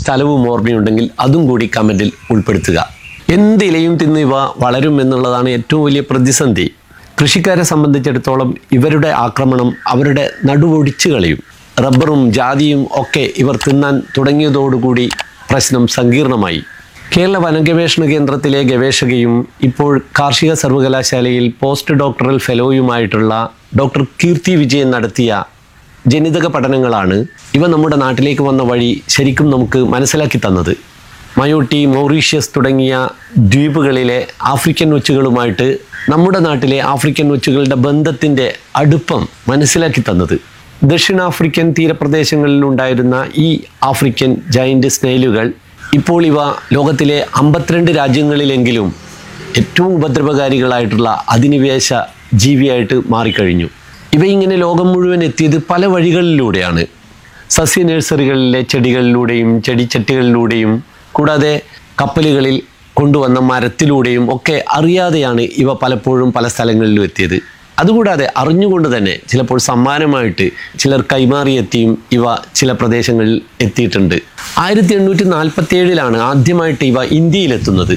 സ്ഥലവും ഓർമ്മയുണ്ടെങ്കിൽ അതും കൂടി കമൻറ്റിൽ ഉൾപ്പെടുത്തുക. എന്തിലയും തിന്ന് ഇവ വളരും എന്നുള്ളതാണ് ഏറ്റവും വലിയ പ്രതിസന്ധി. കൃഷിക്കാരെ സംബന്ധിച്ചിടത്തോളം ഇവരുടെ ആക്രമണം അവരുടെ നടുവൊടിച്ചു കളയും. റബ്ബറും ജാതിയും ഒക്കെ ഇവർ തിന്നാൻ തുടങ്ങിയതോടുകൂടി പ്രശ്നം സങ്കീർണമായി. കേരള വനഗവേഷണ കേന്ദ്രത്തിലെ ഗവേഷകയും ഇപ്പോൾ കാർഷിക സർവകലാശാലയിൽ പോസ്റ്റ് ഡോക്ടറൽ ഫെലോയുമായിട്ടുള്ള ഡോക്ടർ കീർത്തി വിജയൻ നടത്തിയ ജനിതക പഠനങ്ങളാണ് ഇവ നമ്മുടെ നാട്ടിലേക്ക് വന്ന വഴി ശരിക്കും നമുക്ക് മനസ്സിലാക്കി തന്നത്. മയോട്ടി, മൗറീഷ്യസ് തുടങ്ങിയ ദ്വീപുകളിലെ ആഫ്രിക്കൻ ഒച്ചുകളുമായിട്ട് നമ്മുടെ നാട്ടിലെ ആഫ്രിക്കൻ ഒച്ചുകളുടെ ബന്ധത്തിൻ്റെ അടുപ്പം മനസ്സിലാക്കി തന്നത്. ദക്ഷിണാഫ്രിക്കൻ തീരപ്രദേശങ്ങളിലുണ്ടായിരുന്ന ഈ ആഫ്രിക്കൻ ജയൻറ്റ് സ്നെയിലുകൾ ഇപ്പോൾ ഇവ ലോകത്തിലെ 52 രാജ്യങ്ങളിലെങ്കിലും ഏറ്റവും ഉപദ്രവകാരികളായിട്ടുള്ള അധിനിവേശ ജീവിയായിട്ട് മാറിക്കഴിഞ്ഞു. ഇവ ഇങ്ങനെ ലോകം മുഴുവൻ എത്തിയത് പല വഴികളിലൂടെയാണ്. സസ്യ നഴ്സറികളിലെ ചെടികളിലൂടെയും ചെടിച്ചട്ടികളിലൂടെയും കൂടാതെ കപ്പലുകളിൽ കൊണ്ടുവന്ന മരത്തിലൂടെയും ഒക്കെ അറിയാതെയാണ് ഇവ പലപ്പോഴും പല സ്ഥലങ്ങളിലും എത്തിയത്. അതുകൂടാതെ അറിഞ്ഞുകൊണ്ട് തന്നെ ചിലപ്പോൾ സമ്മാനമായിട്ട് ചിലർ കൈമാറിയെത്തിയും ഇവ ചില പ്രദേശങ്ങളിൽ എത്തിയിട്ടുണ്ട്. 1847 ആദ്യമായിട്ട് ഇവ ഇന്ത്യയിലെത്തുന്നത്.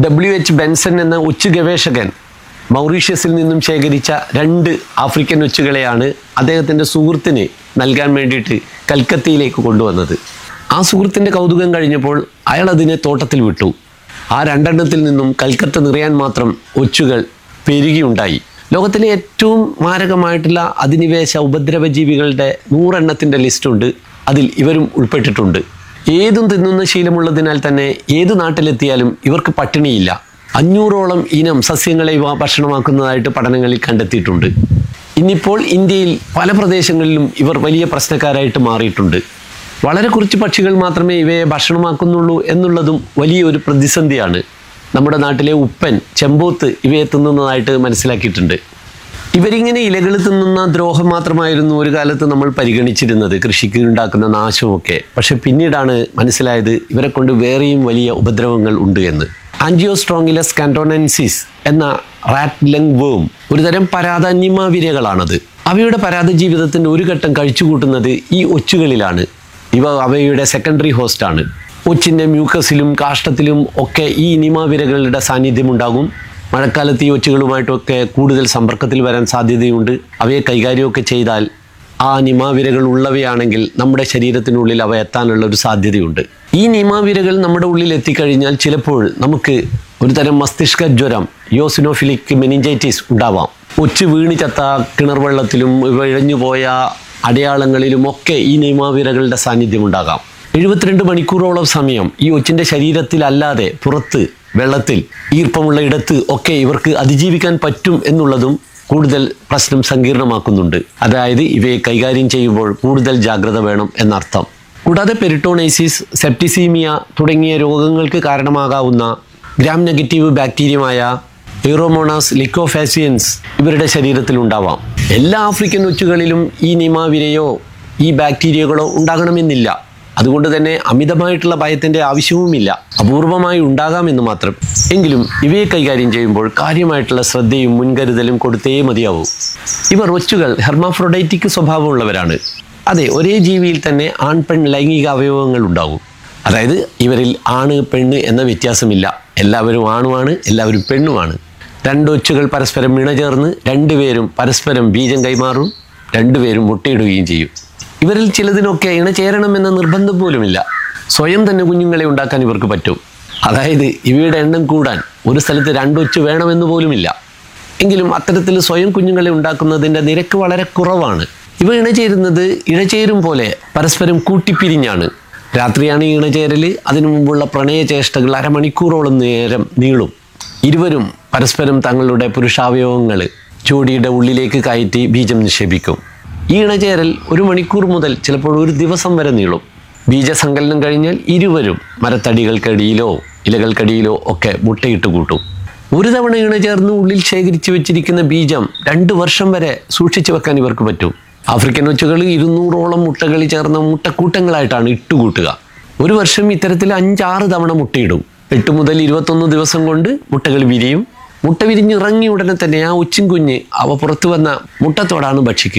WH ബെൻസൺ എന്ന ഒച്ചു ഗവേഷകൻ മൗറീഷ്യസിൽ നിന്നും ശേഖരിച്ച 2 ആഫ്രിക്കൻ ഒച്ചുകളെയാണ് അദ്ദേഹത്തിൻ്റെ സുഹൃത്തിന് നൽകാൻ വേണ്ടിയിട്ട് കൽക്കത്തയിലേക്ക് കൊണ്ടുവന്നത്. ആ സുഹൃത്തിൻ്റെ കൗതുകം കഴിഞ്ഞപ്പോൾ അയാൾ അതിനെ തോട്ടത്തിൽ വിട്ടു. ആ 2 എണ്ണത്തിൽ നിന്നും കൽക്കത്ത നിറയാൻ മാത്രം ഒച്ചുകൾ പെരുകിയുണ്ടായി. ലോകത്തിലെ ഏറ്റവും മാരകമായിട്ടുള്ള അധിനിവേശ ഉപദ്രവജീവികളുടെ 100 എണ്ണത്തിൻ്റെ ലിസ്റ്റുണ്ട്. അതിൽ ഇവരും ഉൾപ്പെട്ടിട്ടുണ്ട്. ഏതും തിന്നുന്ന ശീലമുള്ളതിനാൽ തന്നെ ഏത് നാട്ടിലെത്തിയാലും ഇവർക്ക് പട്ടിണിയില്ല. 500ഓളം ഇനം സസ്യങ്ങളെ ഇവ ഭക്ഷണമാക്കുന്നതായിട്ട് പഠനങ്ങളിൽ കണ്ടെത്തിയിട്ടുണ്ട്. ഇന്നിപ്പോൾ ഇന്ത്യയിൽ പല പ്രദേശങ്ങളിലും ഇവർ വലിയ പ്രശ്നക്കാരായിട്ട് മാറിയിട്ടുണ്ട്. വളരെ കുറച്ച് പക്ഷികൾ മാത്രമേ ഇവയെ ഭക്ഷണമാക്കുന്നുള്ളൂ എന്നുള്ളതും വലിയൊരു പ്രതിസന്ധിയാണ്. നമ്മുടെ നാട്ടിലെ ഉപ്പൻ, ചെമ്പോത്ത് ഇവയെ തിന്നുന്നതായിട്ട് മനസ്സിലാക്കിയിട്ടുണ്ട്. ഇവരിങ്ങനെ ഇലകൾ തിന്നുന്ന ദ്രോഹം മാത്രമായിരുന്നു ഒരു കാലത്ത് നമ്മൾ പരിഗണിച്ചിരുന്നത്, കൃഷിക്ക് ഉണ്ടാക്കുന്ന നാശമൊക്കെ. പക്ഷെ പിന്നീടാണ് മനസ്സിലായത് ഇവരെ കൊണ്ട് വേറെയും വലിയ ഉപദ്രവങ്ങൾ ഉണ്ട് എന്ന്. ആൻജിയോസ്ട്രോങ്ങിലസ് കാന്റോനൻസിസ് എന്ന റാറ്റ് ലങ് വേം ഒരുതരം പരാദന്യമാവിരകളാണത്. അവയുടെ പരാത ജീവിതത്തിൻ്റെ ഒരു ഘട്ടം കഴിച്ചുകൂട്ടുന്നത് ഈ ഒച്ചുകളിലാണ്. ഇവ അവയുടെ സെക്കൻഡറി ഹോസ്റ്റാണ്. ഒച്ചിൻ്റെ മ്യൂക്കസിലും കാഷ്ടത്തിലും ഒക്കെ ഈ നിമാവിരകളുടെ സാന്നിധ്യമുണ്ടാകും. മഴക്കാലത്ത് ഈ ഒച്ചുകളുമായിട്ടൊക്കെ കൂടുതൽ സമ്പർക്കത്തിൽ വരാൻ സാധ്യതയുണ്ട്. അവയെ കൈകാര്യമൊക്കെ ചെയ്താൽ ആ നിമാവിരകൾ ഉള്ളവയാണെങ്കിൽ നമ്മുടെ ശരീരത്തിനുള്ളിൽ അവ എത്താനുള്ള ഒരു സാധ്യതയുണ്ട്. ഈ നിമാവിരകൾ നമ്മുടെ ഉള്ളിൽ എത്തിക്കഴിഞ്ഞാൽ ചിലപ്പോൾ നമുക്ക് ഒരു തരം മസ്തിഷ്ക ജ്വരം, യോസിനോഫിലിക് മെനിഞ്ചൈറ്റിസ് ഉണ്ടാവാം. ഒച്ച് വീണ് ചത്ത കിണർ വെള്ളത്തിലും ഇഴഞ്ഞുപോയ അടയാളങ്ങളിലുമൊക്കെ ഈ നിമാവിരകളുടെ സാന്നിധ്യമുണ്ടാകാം. 72 മണിക്കൂറോളം സമയം ഈ ഒച്ചിൻ്റെ ശരീരത്തിലല്ലാതെ പുറത്ത് വെള്ളത്തിൽ ഈർപ്പമുള്ള ഇടത്ത് ഒക്കെ ഇവർക്ക് അതിജീവിക്കാൻ പറ്റും എന്നുള്ളതും കൂടുതൽ പ്രശ്നം സങ്കീർണമാക്കുന്നുണ്ട്. അതായത് ഇവയെ കൈകാര്യം ചെയ്യുമ്പോൾ കൂടുതൽ ജാഗ്രത വേണം എന്നർത്ഥം. കൂടാതെ പെരിട്ടോണൈസിസ്, സെപ്റ്റിസീമിയ തുടങ്ങിയ രോഗങ്ങൾക്ക് കാരണമാകാവുന്ന ഗ്രാം നെഗറ്റീവ് ബാക്ടീരിയമായ എയ്റോമോണാസ് ലിക്കോഫാസിയൻസ് ഇവരുടെ ശരീരത്തിൽ ഉണ്ടാവാം. എല്ലാ ആഫ്രിക്കൻ ഒച്ചുകളിലും ഈ നിമാവിരയോ ഈ ബാക്ടീരിയകളോ ഉണ്ടാകണമെന്നില്ല. അതുകൊണ്ട് തന്നെ അമിതമായിട്ടുള്ള ഭയത്തിൻ്റെ ആവശ്യവുമില്ല. അപൂർവമായി ഉണ്ടാകാമെന്ന് മാത്രം. എങ്കിലും ഇവയെ കൈകാര്യം ചെയ്യുമ്പോൾ കാര്യമായിട്ടുള്ള ശ്രദ്ധയും മുൻകരുതലും കൊടുത്തേ മതിയാവൂ. ഇവർ ഒച്ചുകൾ ഹെർമാഫ്രോഡൈറ്റിക് സ്വഭാവമുള്ളവരാണ്. അതെ, ഒരേ ജീവിയിൽ തന്നെ ആൺ പെൺ ലൈംഗിക അവയവങ്ങൾ ഉണ്ടാകും. അതായത് ഇവരിൽ ആണ് പെണ്ണ് എന്ന വ്യത്യാസമില്ല. എല്ലാവരും ആണുമാണ്, എല്ലാവരും പെണ്ണുമാണ്. 2 ഒച്ചുകൾ പരസ്പരം ഇണചേർന്ന് 2 പേരും പരസ്പരം ബീജം കൈമാറും, 2 പേരും മുട്ടയിടുകയും ചെയ്യും. ഇവരിൽ ചിലതിനൊക്കെ ഇണചേരണമെന്ന നിർബന്ധം പോലുമില്ല. സ്വയം തന്നെ കുഞ്ഞുങ്ങളെ ഉണ്ടാക്കാൻ ഇവർക്ക് പറ്റും. അതായത് ഇവയുടെ എണ്ണം കൂടാൻ ഒരു സ്ഥലത്ത് 2 ഒച്ച് വേണമെന്ന് പോലുമില്ല. എങ്കിലും അത്തരത്തിൽ സ്വയം കുഞ്ഞുങ്ങളെ ഉണ്ടാക്കുന്നതിൻ്റെ നിരക്ക് വളരെ കുറവാണ്. ഇവ ഇണചേരുന്നത് ഇഴചേരും പോലെ പരസ്പരം കൂട്ടിപ്പിരിഞ്ഞാണ്. രാത്രിയാണ് ഈ ഇണചേരൽ. അതിനു മുമ്പുള്ള പ്രണയചേഷ്ടകൾ അരമണിക്കൂറോളം നേരം നീളും. ഇരുവരും പരസ്പരം തങ്ങളുടെ പുരുഷാവയവങ്ങൾ ജോഡിയുടെ ഉള്ളിലേക്ക് കയറ്റി ബീജം നിക്ഷേപിക്കും. ഈ ഇണചേരൽ 1 മണിക്കൂർ മുതൽ ചിലപ്പോൾ 1 ദിവസം വരെ നീളും. ബീജസങ്കലനം കഴിഞ്ഞാൽ ഇരുവരും മരത്തടികൾക്കടിയിലോ ഇലകൾക്കടിയിലോ ഒക്കെ മുട്ടയിട്ട് കൂട്ടും. ഒരു തവണ ഇണചേർന്ന് ഉള്ളിൽ ശേഖരിച്ചു വെച്ചിരിക്കുന്ന ബീജം 2 വർഷം വരെ സൂക്ഷിച്ചു വെക്കാൻ ഇവർക്ക് പറ്റും. ആഫ്രിക്കൻ ഒച്ചുകൾ 200ഓളം മുട്ടകൾ ചേർന്ന മുട്ടക്കൂട്ടങ്ങളായിട്ടാണ് ഇട്ടുകൂട്ടുക. ഒരു വർഷം ഇത്തരത്തിൽ 5-6 തവണ മുട്ടയിടും. 8 മുതൽ 21 ദിവസം കൊണ്ട് മുട്ടകൾ വിരിയും. മുട്ട വിരിഞ്ഞിറങ്ങിയ ഉടനെ തന്നെ ആ ഒച്ചും കുഞ്ഞ് അവ പുറത്തു വന്ന മുട്ടത്തോടാണ് ഭക്ഷിക്കുക.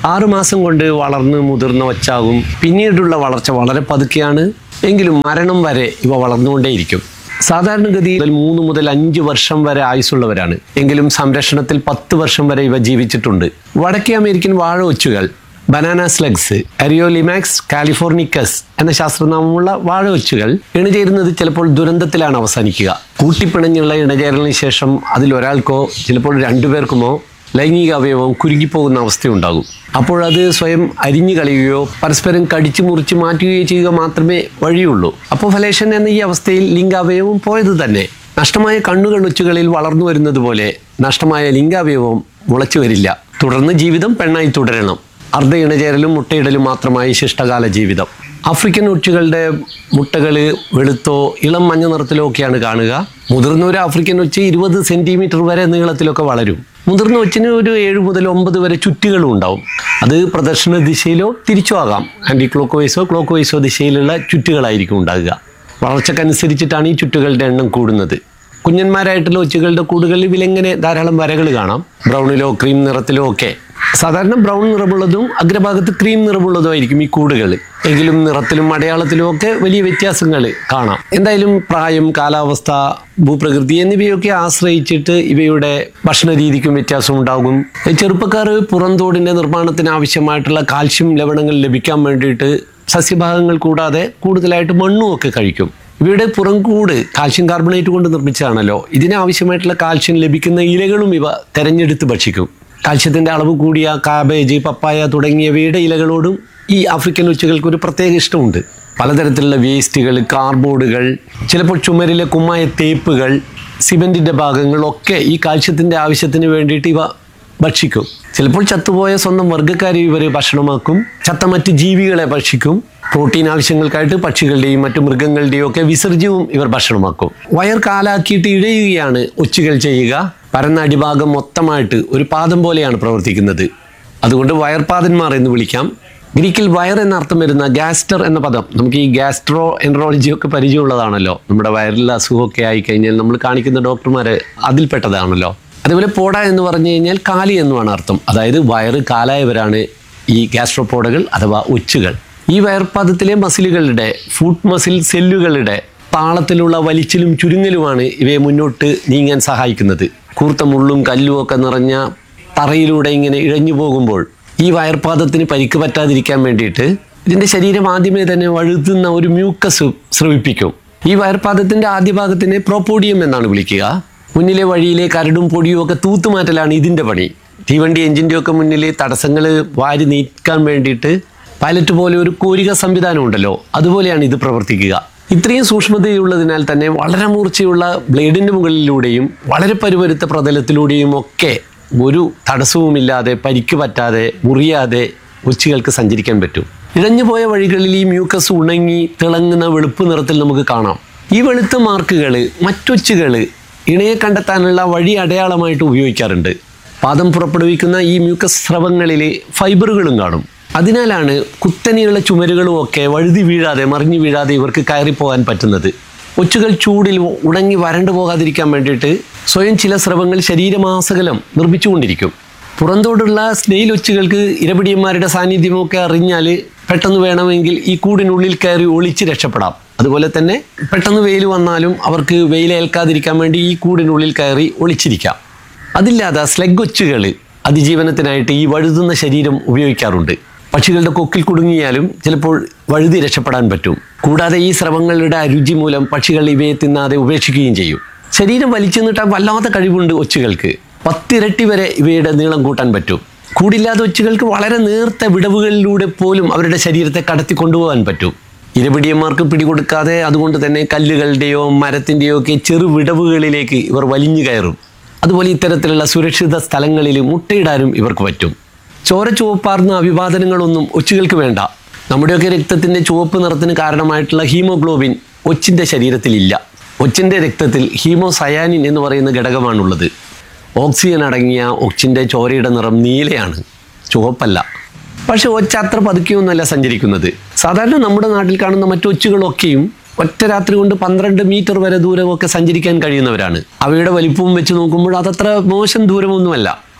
6 മാസം കൊണ്ട് വളർന്ന് മുതിർന്ന ഒച്ചാകും. പിന്നീടുള്ള വളർച്ച വളരെ പതുക്കെയാണ്, എങ്കിലും മരണം വരെ ഇവ വളർന്നുകൊണ്ടേയിരിക്കും. സാധാരണഗതിയിൽ 3 മുതൽ 5 വർഷം വരെ ആയുസ്സുള്ളവരാണ്, എങ്കിലും സംരക്ഷണത്തിൽ 10 വർഷം വരെ ഇവ ജീവിച്ചിട്ടുണ്ട്. വടക്കേ അമേരിക്കൻ വാഴ ഒച്ചുകൾ, ബനാന സ്ലഗ്സ്, എറിയോലിമാക്സ് കാലിഫോർണിക്കസ് എന്ന ശാസ്ത്രനാമമുള്ള വാഴ ഒച്ചുകൾ ഇണചേരുന്നത് ചിലപ്പോൾ ദുരന്തത്തിലാണ് അവസാനിക്കുക. കൂട്ടിപ്പിണഞ്ഞുള്ള ഇണചേരലിന് ശേഷം അതിലൊരാൾക്കോ ചിലപ്പോൾ 2 പേർക്കുമോ ലൈംഗിക അവയവം കുരുങ്ങിപ്പോകുന്ന അവസ്ഥയുണ്ടാകും. അപ്പോഴത് സ്വയം അരിഞ്ഞു കളയുകയോ പരസ്പരം കടിച്ചു മുറിച്ച് മാറ്റുകയോ ചെയ്യുക മാത്രമേ വഴിയുള്ളൂ. അപ്പോഫലേഷൻ എന്ന ഈ അവസ്ഥയിൽ ലിംഗാവയവം പോയത് തന്നെ. നഷ്ടമായ കണ്ണുകണ്ണൊച്ചുകളിൽ വളർന്നു വരുന്നത് പോലെ നഷ്ടമായ ലിംഗാവയവം മുളച്ചു വരില്ല. തുടർന്ന് ജീവിതം പെണ്ണായി തുടരണം. അർദ്ധ ഇണചേരലും മുട്ടയിടലും മാത്രമായി ശിഷ്ടകാല ജീവിതം. ആഫ്രിക്കൻ ഒച്ചുകളുടെ മുട്ടകൾ വെളുത്തോ ഇളം മഞ്ഞ നിറത്തിലോ ഒക്കെയാണ് കാണുക. മുതിർന്ന ഒരു ആഫ്രിക്കൻ ഒച്ച് 20 സെൻറ്റിമീറ്റർ വരെ നീളത്തിലൊക്കെ വളരും. മുതിർന്ന ഒച്ചിന് ഒരു 7 മുതൽ 9 വരെ ചുറ്റുകളും ഉണ്ടാവും. അത് പ്രദക്ഷിണ ദിശയിലോ തിരിച്ചോ ആകാം. ആൻറ്റി ക്ലോക്ക് വൈസോ ദിശയിലുള്ള ചുറ്റുകളായിരിക്കും ഉണ്ടാകുക. വളർച്ചക്കനുസരിച്ചിട്ടാണ് ഈ ചുറ്റുകളുടെ എണ്ണം കൂടുന്നത്. കുഞ്ഞന്മാരായിട്ടുള്ള ഒച്ചുകളുടെ കൂടുകളിൽ വിലങ്ങനെ ധാരാളം വരകൾ കാണാം, ബ്രൗണിലോ ക്രീം നിറത്തിലോ ഒക്കെ. സാധാരണ ബ്രൗൺ നിറമുള്ളതും അഗ്രഭാഗത്ത് ക്രീം നിറമുള്ളതും ആയിരിക്കും ഈ കൂടുകൾ. എങ്കിലും നിറത്തിലും അടയാളത്തിലും ഒക്കെ വലിയ വ്യത്യാസങ്ങൾ കാണാം. എന്തായാലും പ്രായം, കാലാവസ്ഥ, ഭൂപ്രകൃതി എന്നിവയൊക്കെ ആശ്രയിച്ചിട്ട് ഇവയുടെ ഭക്ഷണ രീതിക്കും വ്യത്യാസം ഉണ്ടാകും. ചെറുപ്പക്കാർ പുറന്തോടിൻ്റെ നിർമ്മാണത്തിന് ആവശ്യമായിട്ടുള്ള കാൽഷ്യം ലവണങ്ങൾ ലഭിക്കാൻ വേണ്ടിയിട്ട് സസ്യഭാഗങ്ങൾ കൂടാതെ കൂടുതലായിട്ട് മണ്ണും ഒക്കെ കഴിക്കും. ഇവയുടെ പുറംകൂട് കാൽഷ്യം കാർബണേറ്റ് കൊണ്ട് നിർമ്മിച്ചതാണല്ലോ. ഇതിനാവശ്യമായിട്ടുള്ള കാൽഷ്യം ലഭിക്കുന്ന ഇലകളും ഇവ തെരഞ്ഞെടുത്ത് ഭക്ഷിക്കും. കാൽഷ്യത്തിൻ്റെ അളവ് കൂടിയ കാബേജ്, പപ്പായ തുടങ്ങിയവയുടെ ഇലകളോടും ഈ ആഫ്രിക്കൻ ഒച്ചുകൾക്ക് ഒരു പ്രത്യേക ഇഷ്ടമുണ്ട്. പലതരത്തിലുള്ള വേസ്റ്റുകൾ, കാർഡ്ബോർഡുകൾ, ചിലപ്പോൾ ചുമരിലെ കുമ്മായ തേപ്പുകൾ, സിമെൻറ്റിൻ്റെ ഭാഗങ്ങളൊക്കെ ഈ കാൽഷ്യത്തിൻ്റെ ആവശ്യത്തിന് വേണ്ടിയിട്ട് ഇവ ഭക്ഷിക്കും. ചിലപ്പോൾ ചത്തുപോയ സ്വന്തം വർഗ്ഗക്കാരെ ഇവർ ഭക്ഷണമാക്കും. ചത്ത മറ്റ് ജീവികളെ ഭക്ഷിക്കും. പ്രോട്ടീൻ ആവശ്യങ്ങൾക്കായിട്ട് പക്ഷികളുടെയും മറ്റു മൃഗങ്ങളുടെയും ഒക്കെ വിസർജ്യവും ഇവർ ഭക്ഷണമാക്കും. വയർ കാലാക്കിയിട്ട് ഇഴയുകയാണ് ഒച്ചുകൾ ചെയ്യുക. പരന്ന അടിഭാഗം മൊത്തമായിട്ട് ഒരു പാദം പോലെയാണ് പ്രവർത്തിക്കുന്നത്. അതുകൊണ്ട് വയർപാദന്മാർ എന്ന് വിളിക്കാം. ഗ്രീക്കിൽ വയർ എന്ന അർത്ഥം വരുന്ന ഗാസ്റ്റർ എന്ന പദം, നമുക്ക് ഈ ഗാസ്ട്രോ എൻട്രോളജി ഒക്കെ പരിചയമുള്ളതാണല്ലോ. നമ്മുടെ വയറിൽ അസുഖമൊക്കെ ആയിക്കഴിഞ്ഞാൽ നമ്മൾ കാണിക്കുന്ന ഡോക്ടർമാർ അതിൽപ്പെട്ടതാണല്ലോ. അതുപോലെ പോഡ എന്ന് പറഞ്ഞു കഴിഞ്ഞാൽ കാലി എന്നുമാണ് അർത്ഥം. അതായത് വയറ് കാലായവരാണ് ഈ ഗാസ്ട്രോപോഡകൾ അഥവാ ഒച്ചുകൾ. ഈ വയർപാദത്തിലെ മസിലുകളുടെ, ഫുട്ട് മസിൽ സെല്ലുകളുടെ താളത്തിലുള്ള വലിച്ചിലും ചുരുങ്ങലുമാണ് ഇവയെ മുന്നോട്ട് നീങ്ങാൻ സഹായിക്കുന്നത്. കൂർത്ത മുള്ളും കല്ലും ഒക്കെ നിറഞ്ഞ തറയിലൂടെ ഇങ്ങനെ ഇഴഞ്ഞു പോകുമ്പോൾ ഈ വയർപാദത്തിന് പരിക്ക് പറ്റാതിരിക്കാൻ വേണ്ടിയിട്ട് ഇതിൻ്റെ ശരീരം ആദ്യമേ തന്നെ വഴുതുന്ന ഒരു മ്യൂക്കസ് സ്രവിപ്പിക്കും. ഈ വയർപാദത്തിൻ്റെ ആദ്യ ഭാഗത്തിനെ പ്രോപോഡിയം എന്നാണ് വിളിക്കുക. മുന്നിലെ വഴിയിലെ കരടും പൊടിയും ഒക്കെ തൂത്തുമാറ്റലാണ് ഇതിൻ്റെ പണി. തീവണ്ടി എഞ്ചിൻ്റെ ഒക്കെ മുന്നിൽ തടസ്സങ്ങൾ വാരി നീക്കാൻ വേണ്ടിയിട്ട് പൈലറ്റ് പോലെ ഒരു കോരിക സംവിധാനം ഉണ്ടല്ലോ, അതുപോലെയാണ് ഇത് പ്രവർത്തിക്കുക. ഇത്രയും സൂക്ഷ്മതയുള്ളതിനാൽ തന്നെ വളരെ മൂർച്ചയുള്ള ബ്ലേഡിൻ്റെ മുകളിലൂടെയും വളരെ പരുപരുത്ത പ്രതലത്തിലൂടെയും ഒക്കെ ഒരു തടസ്സവുമില്ലാതെ, പരിക്ക് പറ്റാതെ, മുറിയാതെ ഒച്ചുകൾക്ക് സഞ്ചരിക്കാൻ പറ്റും. ഇഴഞ്ഞുപോയ വഴികളിൽ ഈ മ്യൂക്കസ് ഉണങ്ങി തിളങ്ങുന്ന വെളുപ്പ് നിറത്തിൽ നമുക്ക് കാണാം. ഈ വെളുത്ത മാർക്കുകൾ മറ്റൊച്ചുകൾ ഇണയെ കണ്ടെത്താനുള്ള വഴി അടയാളമായിട്ട് ഉപയോഗിക്കാറുണ്ട്. പാദം പുറപ്പെടുവിക്കുന്ന ഈ മ്യൂക്കസ് സ്രവങ്ങളിൽ ഫൈബറുകളും കാണും. അതിനാലാണ് കുത്തനെയുള്ള ചുമരുകളും ഒക്കെ വഴുതി വീഴാതെ, മറിഞ്ഞു വീഴാതെ ഇവർക്ക് കയറിപ്പോകാൻ പറ്റുന്നത്. ഒച്ചുകൾ ചൂടിൽ ഉണങ്ങി വരണ്ടു പോകാതിരിക്കാൻ വേണ്ടിയിട്ട് സ്വയം ചില സ്രവങ്ങൾ ശരീരമാസകലം നിർമ്മിച്ചുകൊണ്ടിരിക്കും. പുറന്തോടുള്ള സ്നെയിൽ ഒച്ചുകൾക്ക് ഇരപിടിയന്മാരുടെ സാന്നിധ്യമൊക്കെ അറിഞ്ഞാൽ പെട്ടെന്ന് വേണമെങ്കിൽ ഈ കൂടിനുള്ളിൽ കയറി ഒളിച്ച് രക്ഷപ്പെടാം. അതുപോലെ തന്നെ പെട്ടെന്ന് വെയിൽ വന്നാലും അവർക്ക് വെയിലേൽക്കാതിരിക്കാൻ വേണ്ടി ഈ കൂടിനുള്ളിൽ കയറി ഒളിച്ചിരിക്കാം. അതില്ലാതെ സ്ലെഗ് ഒച്ചുകൾ അതിജീവനത്തിനായിട്ട് ഈ വഴുതുന്ന ശരീരം ഉപയോഗിക്കാറുണ്ട്. പക്ഷികളുടെ കൊക്കിൽ കുടുങ്ങിയാലും ചിലപ്പോൾ വഴുതി രക്ഷപ്പെടാൻ പറ്റും. കൂടാതെ ഈ സ്രവങ്ങളുടെ രുചി മൂലം പക്ഷികൾ ഇവയെ തിന്നാതെ ഉപേക്ഷിക്കുകയും ചെയ്യും. ശരീരം വലിച്ചു നീട്ടാൻ വല്ലാത്ത കഴിവുണ്ട് ഒച്ചുകൾക്ക്. 10 ഇരട്ടി വരെ ഇവയുടെ നീളം കൂട്ടാൻ പറ്റും. കൂടില്ലാത്ത ഒച്ചുകൾക്ക് വളരെ നേർത്ത വിടവുകളിലൂടെ പോലും അവരുടെ ശരീരത്തെ കടത്തി കൊണ്ടുപോകാൻ പറ്റും. ഇരപിടിയന്മാർക്ക് പിടികൊടുക്കാതെ അതുകൊണ്ട് തന്നെ കല്ലുകളുടെയോ മരത്തിൻ്റെയോ ഒക്കെ ചെറു വിടവുകളിലേക്ക് ഇവർ വലിഞ്ഞു കയറും. അതുപോലെ ഇത്തരത്തിലുള്ള സുരക്ഷിത സ്ഥലങ്ങളിൽ മുട്ടയിടാനും ഇവർക്ക് പറ്റും. ചോര ചുവപ്പാർന്ന അഭിവാദനങ്ങളൊന്നും ഒച്ചുകൾക്ക് വേണ്ട. നമ്മുടെയൊക്കെ രക്തത്തിൻ്റെ ചുവപ്പ് നിറത്തിന് കാരണമായിട്ടുള്ള ഹീമോഗ്ലോബിൻ ഒച്ചിൻ്റെ ശരീരത്തിലില്ല. ഒച്ചിൻ്റെ രക്തത്തിൽ ഹീമോസയാനിൻ എന്ന് പറയുന്ന ഘടകമാണുള്ളത്. ഓക്സിജൻ അടങ്ങിയ ഒച്ചിൻ്റെ ചോരയുടെ നിറം നീലയാണ്, ചുവപ്പല്ല. പക്ഷെ ഒച്ച അത്ര പതുക്കെയൊന്നുമല്ല സഞ്ചരിക്കുന്നത്. സാധാരണ നമ്മുടെ നാട്ടിൽ കാണുന്ന മറ്റു ഒച്ചുകളൊക്കെയും ഒറ്റ രാത്രി കൊണ്ട് 12 മീറ്റർ വരെ ദൂരമൊക്കെ സഞ്ചരിക്കാൻ കഴിയുന്നവരാണ്. അവയുടെ വലിപ്പവും വെച്ച് നോക്കുമ്പോൾ അതത്ര മോശം ദൂരമൊന്നുമല്ല.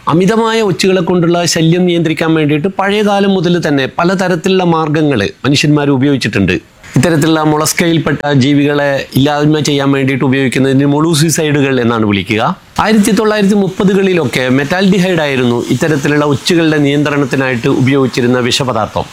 അമിതമായ ഒച്ചുകളെ കൊണ്ടുള്ള ശല്യം നിയന്ത്രിക്കാൻ വേണ്ടിയിട്ട് പഴയകാലം മുതൽ തന്നെ പലതരത്തിലുള്ള മാർഗങ്ങൾ മനുഷ്യന്മാർ ഉപയോഗിച്ചിട്ടുണ്ട്. ഇത്തരത്തിലുള്ള മൊളസ്കയിൽപ്പെട്ട ജീവികളെ ഇല്ലായ്മ ചെയ്യാൻ വേണ്ടിയിട്ട് ഉപയോഗിക്കുന്നതിന് മൊളൂസിസൈഡുകൾ എന്നാണ് വിളിക്കുക. 1930കളിലൊക്കെ മെറ്റാൽഡിഹൈഡ് ആയിരുന്നു ഇത്തരത്തിലുള്ള ഒച്ചുകളുടെ നിയന്ത്രണത്തിനായിട്ട് ഉപയോഗിച്ചിരുന്ന വിഷപദാർത്ഥം.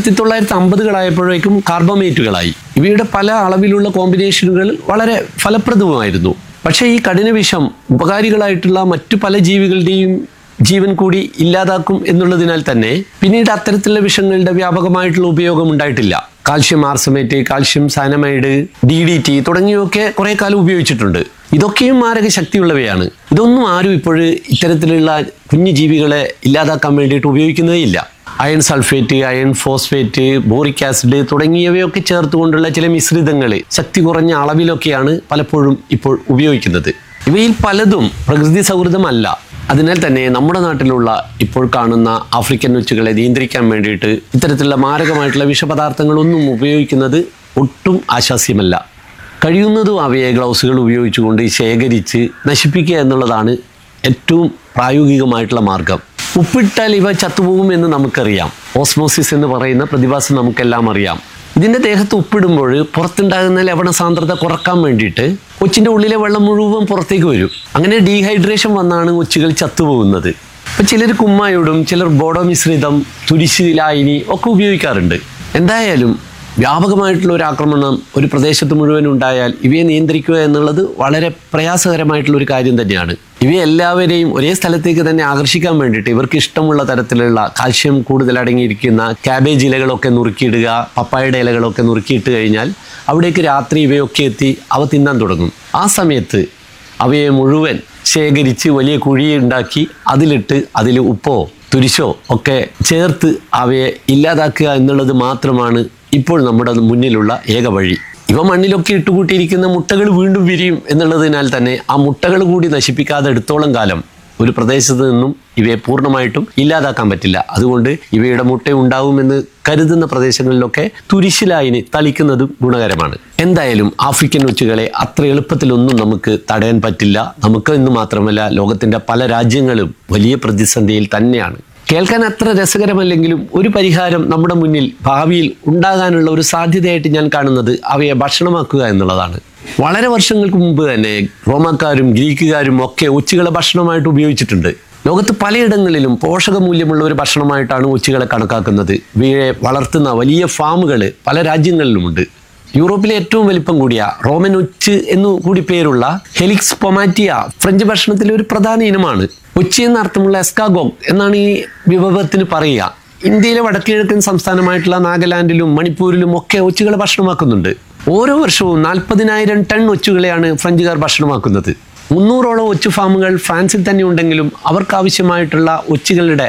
1950കളായപ്പോഴേക്കും കാർബമേറ്റുകളായി. ഇവയുടെ പല അളവിലുള്ള കോമ്പിനേഷനുകൾ വളരെ ഫലപ്രദവുമായിരുന്നു. പക്ഷേ ഈ കഠിന വിഷം ഉപകാരികളായിട്ടുള്ള മറ്റു പല ജീവികളുടെയും ജീവൻ കൂടി ഇല്ലാതാക്കും എന്നുള്ളതിനാൽ തന്നെ പിന്നീട് അത്തരത്തിലുള്ള വിഷങ്ങളുടെ വ്യാപകമായിട്ടുള്ള ഉപയോഗം ഉണ്ടായിട്ടില്ല. കാൽഷ്യം ആർസമേറ്റ്, കാൽഷ്യം സയനമൈഡ്, DDT തുടങ്ങിയവയൊക്കെ കുറെ കാലം ഉപയോഗിച്ചിട്ടുണ്ട്. ഇതൊക്കെയും മാരക ശക്തിയുള്ളവയാണ്. ഇതൊന്നും ആരും ഇപ്പോഴും ഇത്തരത്തിലുള്ള കുഞ്ഞു ജീവികളെ ഇല്ലാതാക്കാൻ വേണ്ടിയിട്ട് ഉപയോഗിക്കുന്നതേ ഇല്ല. Iron sulphate, iron phosphate, boric acid തുടങ്ങിയവയൊക്കെ ചേർത്തുകൊണ്ടുള്ള ചില മിശ്രിതങ്ങൾ ശക്തി കുറഞ്ഞ അളവിലൊക്കെയാണ് പലപ്പോഴും ഇപ്പോൾ ഉപയോഗിക്കുന്നത്. ഇവയിൽ പലതും പ്രകൃതി സൗഹൃദമല്ല. അതിനാൽ തന്നെ നമ്മുടെ നാട്ടിലുള്ള ഇപ്പോൾ കാണുന്ന ആഫ്രിക്കൻ ഒച്ചുകളെ നിയന്ത്രിക്കാൻ വേണ്ടിയിട്ട് ഇത്തരത്തിലുള്ള മാരകമായിട്ടുള്ള വിഷപദാർത്ഥങ്ങളൊന്നും ഉപയോഗിക്കുന്നത് ഒട്ടും ആശാസ്യമല്ല. കഴിയുന്നതും അവയെ ഗ്ലൗസുകൾ ഉപയോഗിച്ചുകൊണ്ട് ശേഖരിച്ച് നശിപ്പിക്കുക എന്നുള്ളതാണ് ഏറ്റവും പ്രായോഗികമായിട്ടുള്ള മാർഗം. ഉപ്പിട്ടാൽ ഇവ ചത്തുപോകും എന്ന് നമുക്കറിയാം. ഓസ്മോസിസ് എന്ന് പറയുന്ന പ്രതിഭാസം നമുക്കെല്ലാം അറിയാം. ഇതിൻ്റെ ദേഹത്ത് ഉപ്പിടുമ്പോൾ പുറത്തുണ്ടാകുന്ന ലവണ സാന്ദ്രത കുറക്കാൻ വേണ്ടിയിട്ട് ഒച്ചിൻ്റെ ഉള്ളിലെ വെള്ളം മുഴുവൻ പുറത്തേക്ക് വരും. അങ്ങനെ ഡീഹൈഡ്രേഷൻ വന്നാണ് ഒച്ചുകൾ ചത്തുപോകുന്നത്. അപ്പോൾ ചിലർ കുമ്മായോടും ചിലർ ബോഡോ മിശ്രിതം, തുരിശ് ലായനി ഒക്കെ ഉപയോഗിക്കാറുണ്ട്. എന്തായാലും വ്യാപകമായിട്ടുള്ള ഒരു ആക്രമണം ഒരു പ്രദേശത്ത് മുഴുവൻ ഉണ്ടായാൽ ഇവയെ നിയന്ത്രിക്കുക എന്നുള്ളത് വളരെ പ്രയാസകരമായിട്ടുള്ള ഒരു കാര്യം തന്നെയാണ്. ഇവയെല്ലാവരെയും ഒരേ സ്ഥലത്തേക്ക് തന്നെ ആകർഷിക്കാൻ വേണ്ടിയിട്ട് ഇവർക്ക് ഇഷ്ടമുള്ള തരത്തിലുള്ള കാൽഷ്യം കൂടുതൽ അടങ്ങിയിരിക്കുന്ന ക്യാബേജ് ഇലകളൊക്കെ നുറുക്കിയിടുക, പപ്പായയുടെ ഇലകളൊക്കെ നുറുക്കിയിട്ട് കഴിഞ്ഞാൽ അവിടേക്ക് രാത്രി ഇവയൊക്കെ എത്തി അവ തിന്നാൻ തുടങ്ങും. ആ സമയത്ത് അവയെ മുഴുവൻ ശേഖരിച്ച് വലിയ കുഴി ഉണ്ടാക്കി അതിലിട്ട് അതിൽ ഉപ്പോ തുരിശോ ഒക്കെ ചേർത്ത് അവയെ ഇല്ലാതാക്കുക എന്നുള്ളത് മാത്രമാണ് ഇപ്പോൾ നമ്മുടെ മുന്നിലുള്ള ഏക വഴി. ഇവ മണ്ണിലൊക്കെ ഇട്ടുകൂട്ടിയിരിക്കുന്ന മുട്ടകൾ വീണ്ടും വിരിയും എന്നുള്ളതിനാൽ തന്നെ ആ മുട്ടകൾ കൂടി നശിപ്പിക്കാതെ എടുത്തോളം കാലം ഒരു പ്രദേശത്ത് നിന്നും ഇവയെ പൂർണ്ണമായിട്ടും ഇല്ലാതാക്കാൻ പറ്റില്ല. അതുകൊണ്ട് ഇവയുടെ മുട്ട ഉണ്ടാവുമെന്ന് കരുതുന്ന പ്രദേശങ്ങളിലൊക്കെ തുരിശിലായിന് തളിക്കുന്നതും ഗുണകരമാണ്. എന്തായാലും ആഫ്രിക്കൻ ഒച്ചുകളെ അത്ര എളുപ്പത്തിലൊന്നും നമുക്ക് തടയാൻ പറ്റില്ല. നമുക്ക് എന്ന് മാത്രമല്ല, ലോകത്തിൻ്റെ പല രാജ്യങ്ങളും വലിയ പ്രതിസന്ധിയിൽ തന്നെയാണ്. കേൾക്കാൻ അത്ര രസകരമല്ലെങ്കിലും ഒരു പരിഹാരം നമ്മുടെ മുന്നിൽ ഭാവിയിൽ ഉണ്ടാകാനുള്ള ഒരു സാധ്യതയായിട്ട് ഞാൻ കാണുന്നത് അവയെ ഭക്ഷണമാക്കുക എന്നുള്ളതാണ്. വളരെ വർഷങ്ങൾക്ക് മുമ്പ് തന്നെ റോമാക്കാരും ഗ്രീക്കുകാരും ഒക്കെ ഒച്ചുകളെ ഭക്ഷണമായിട്ട് ഉപയോഗിച്ചിട്ടുണ്ട്. ലോകത്ത് പലയിടങ്ങളിലും പോഷകമൂല്യമുള്ള ഒരു ഭക്ഷണമായിട്ടാണ് ഒച്ചുകളെ കണക്കാക്കുന്നത്. ഇവയെ വളർത്തുന്ന വലിയ ഫാമുകൾ പല രാജ്യങ്ങളിലുമുണ്ട്. യൂറോപ്പിലെ ഏറ്റവും വലിപ്പം കൂടിയ റോമൻ ഒച്ച് എന്നു കൂടി പേരുള്ള ഹെലിക്സ് പൊമാറ്റിയ ഫ്രഞ്ച് ഭക്ഷണത്തിലെ ഒരു പ്രധാന ഇനമാണ്. ഒച്ചി എന്ന അർത്ഥമുള്ള എസ്കാഗോഗ് എന്നാണ് ഈ വിഭവത്തിന് പറയുക. ഇന്ത്യയിലെ വടക്കുകിഴക്കൻ സംസ്ഥാനമായിട്ടുള്ള നാഗാലാൻഡിലും മണിപ്പൂരിലും ഒക്കെ ഒച്ചുകളെ ഭക്ഷണമാക്കുന്നുണ്ട്. ഓരോ വർഷവും 40,000 ടൺ ഒച്ചുകളെയാണ് ഫ്രഞ്ചുകാർ ഭക്ഷണമാക്കുന്നത്. 300ഓളം ഒച്ചു ഫാമുകൾ ഫ്രാൻസിൽ തന്നെ ഉണ്ടെങ്കിലും അവർക്കാവശ്യമായിട്ടുള്ള ഒച്ചുകളുടെ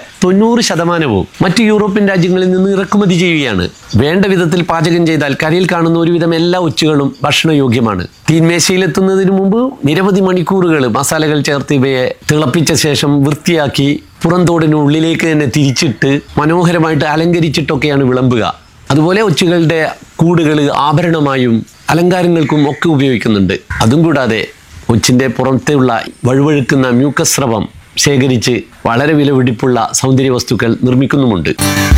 90% മറ്റ് യൂറോപ്യൻ രാജ്യങ്ങളിൽ നിന്ന് ഇറക്കുമതി ചെയ്യുകയാണ്. വേണ്ട വിധത്തിൽ പാചകം ചെയ്താൽ കരയിൽ കാണുന്ന ഒരുവിധം എല്ലാ ഒച്ചുകളും ഭക്ഷണയോഗ്യമാണ്. തീന്മേശയിലെത്തുന്നതിന് മുമ്പ് നിരവധി മണിക്കൂറുകൾ മസാലകൾ ചേർത്ത് ഇവയെ തിളപ്പിച്ച ശേഷം വൃത്തിയാക്കി പുറന്തോടിന് ഉള്ളിലേക്ക് തന്നെ തിരിച്ചിട്ട് മനോഹരമായിട്ട് അലങ്കരിച്ചിട്ടൊക്കെയാണ് വിളമ്പുക. അതുപോലെ ഒച്ചുകളുടെ കൂടുകൾ ആഭരണമായും അലങ്കാരങ്ങൾക്കും ഒക്കെ ഉപയോഗിക്കുന്നുണ്ട്. അതും കൂടാതെ ഒച്ചിൻ്റെ പുറത്തുള്ള വഴുവഴുക്കുന്ന മ്യൂക്കസ് സ്രവം ശേഖരിച്ച് വളരെ വിലപിടിപ്പുള്ള സൗന്ദര്യ വസ്തുക്കൾ നിർമ്മിക്കുന്നുമുണ്ട്.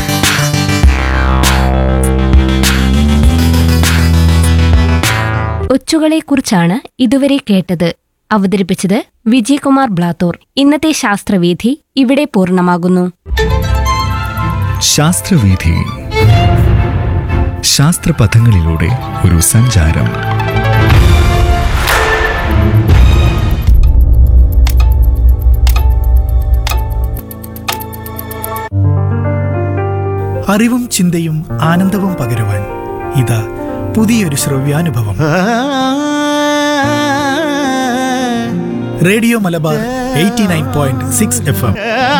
ഒച്ചുകളെക്കുറിച്ചാണ് ഇതുവരെ കേട്ടത്. അവതരിപ്പിച്ചത് വിജയകുമാർ ബ്ലാത്തൂർ. ഇന്നത്തെ ശാസ്ത്രവീഥി ഇവിടെ പൂർണ്ണമാകുന്നു. ശാസ്ത്രവീഥി, ശാസ്ത്രപഥങ്ങളിലൂടെ ഒരു സഞ്ചാരം. അറിവും ചിന്തയും ആനന്ദവും പകരുവാൻ ഇതാ പുതിയൊരു ശ്രവ്യാനുഭവം. Radio Malabar 89.6 FM.